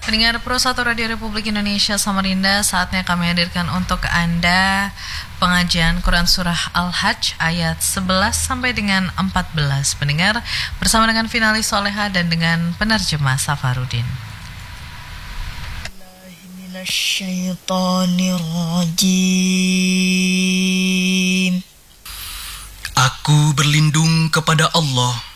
Pendengar Pro 1 Radio Republik Indonesia Samarinda, saatnya kami hadirkan untuk Anda pengajian Quran Surah Al-Hajj ayat 11 sampai dengan 14. Pendengar, bersama dengan finalis Soleha dan dengan penerjemah Safarudin. Aku berlindung kepada Allah